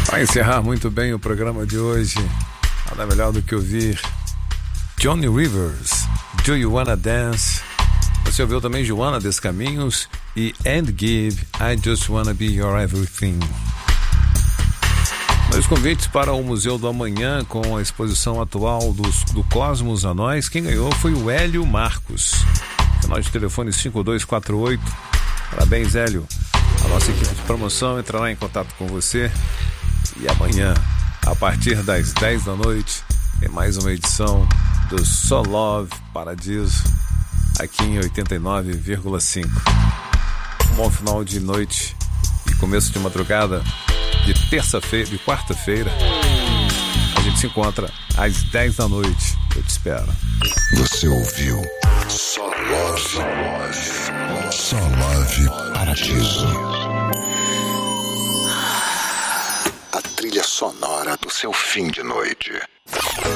Para encerrar muito bem o programa de hoje, nada melhor do que ouvir Johnny Rivers, Do You Wanna Dance? Você ouviu também Joana Descaminhos e And Give, I Just Wanna Be Your Everything. Dois convites para o Museu do Amanhã com a exposição atual do Cosmos a Nós. Quem ganhou foi o Hélio Marcos. Final de telefone 5248. Parabéns, Hélio. A nossa equipe de promoção entrará em contato com você. E amanhã, a partir das 10 da noite, tem mais uma edição do Só Love Paradiso, aqui em 89,5. Bom final de noite e começo de madrugada de terça-feira, de quarta-feira. A gente se encontra às 10 da noite. Eu te espero. Você ouviu Só Love, Só Love Paradiso. A trilha sonora do seu fim de noite.